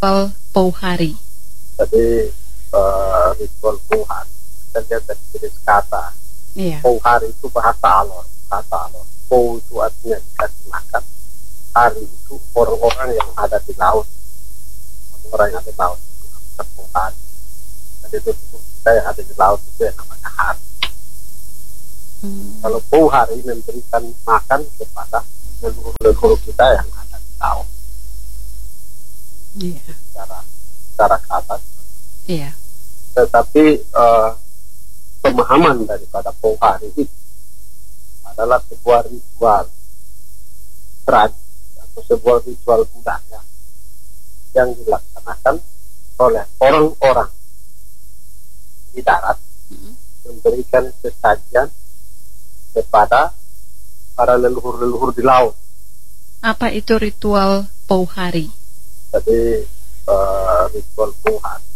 ritual Pouhari? Jadi ritual Pouhari kita lihat dari jenis kata. Iya. Pouhari itu bahasa Alor. Pou itu artinya dikasih makan. Hari itu orang-orang yang ada di laut. Orang yang ada di laut itu namanya Pouhari. Jadi itu kita yang ada di laut itu yang namanya hari. Kalau Pouhari memberikan makan kepada leluhur-leluhur kita yang ada di laut. Iya. Secara kata. Iya. Tetapi pemahaman daripada Pouhari itu adalah sebuah ritual tradisi atau sebuah ritual budaya yang dilaksanakan oleh orang-orang di darat memberikan sesajian kepada para leluhur-leluhur di laut. Apa itu ritual Pouhari? Jadi ritual Pouhari